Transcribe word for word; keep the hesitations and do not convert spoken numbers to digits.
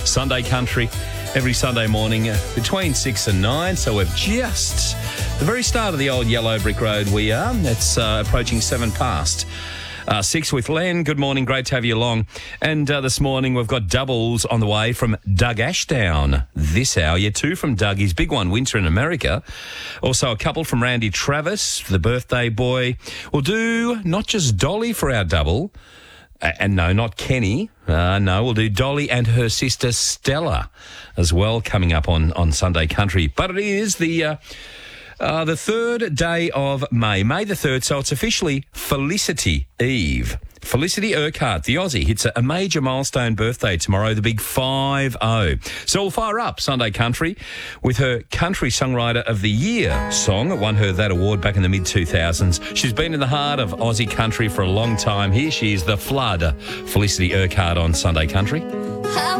Sunday Country every Sunday morning uh, between six and nine. So we're just the very start of the old yellow brick road we are. It's uh, approaching seven past. Uh, six with Len. Good morning. Great to have you along. And uh, this morning we've got doubles on the way from Doug Ashdown this hour. Yeah, two from Doug, his big one, Winter in America. Also a couple from Randy Travis, the birthday boy. We'll do not just Dolly for our double. Uh, and no, not Kenny. Uh, no, we'll do Dolly and her sister Stella as well coming up on, on Sunday Country. But it is the... Uh, Uh, the third day of May, May the third, so it's officially Felicity Eve. Felicity Urquhart, the Aussie, hits a, a major milestone birthday tomorrow, the big five oh. So we'll fire up Sunday Country with her Country Songwriter of the Year song. It won her that award back in the mid two thousands. She's been in the heart of Aussie country for a long time. Here she is, The Flood, Felicity Urquhart on Sunday Country.